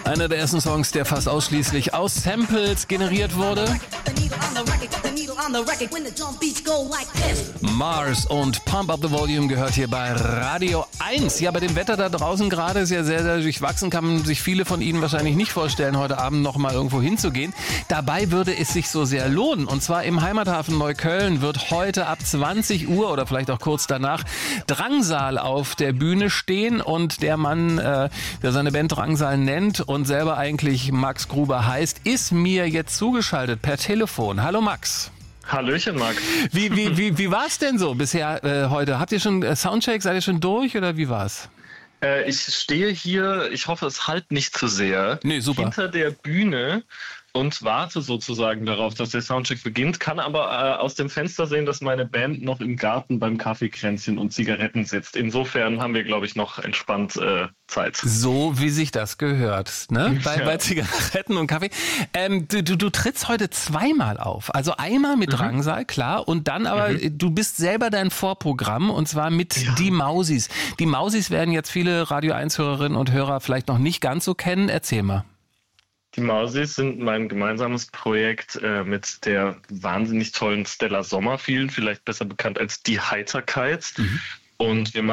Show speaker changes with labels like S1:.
S1: Einer der ersten Songs, der fast ausschließlich aus Samples generiert wurde. Mars und Pump Up the Volume gehört hier bei Radio 1. Ja, bei dem Wetter da draußen gerade ist ja sehr, sehr durchwachsen. Kann man sich viele von Ihnen wahrscheinlich nicht vorstellen, heute Abend noch mal irgendwo hinzugehen. Dabei würde es sich so sehr lohnen. Und zwar im Heimathafen Neukölln wird heute ab 20 Uhr oder vielleicht auch kurz danach Drangsal auf der Bühne stehen. Und der Mann, der seine Band Drangsal nennt und selber eigentlich Max Gruber heißt, ist mir jetzt zugeschaltet per Telefon. Hallo Max.
S2: Hallöchen, Max.
S1: Wie war es denn so bisher heute? Habt ihr schon Soundcheck? Seid ihr schon durch oder wie war's?
S2: Ich stehe hier, ich hoffe, es hallt nicht zu sehr,
S1: hinter
S2: der Bühne und warte sozusagen darauf, dass der Soundcheck beginnt, kann aber aus dem Fenster sehen, dass meine Band noch im Garten beim Kaffeekränzchen und Zigaretten sitzt. Insofern haben wir, glaube ich, noch entspannt Zeit.
S1: So wie sich das gehört, ne? Bei Zigaretten und Kaffee. Du trittst heute zweimal auf. Also einmal mit Drangsal, klar, und dann aber, du bist selber dein Vorprogramm und zwar mit Die Mausis. Die Mausis werden jetzt viele Radio 1-Hörerinnen und Hörer vielleicht noch nicht ganz so kennen. Erzähl mal.
S2: Die Mausis sind mein gemeinsames Projekt mit der wahnsinnig tollen Stella Sommerfield, vielleicht besser bekannt als Die Heiterkeit. Und wir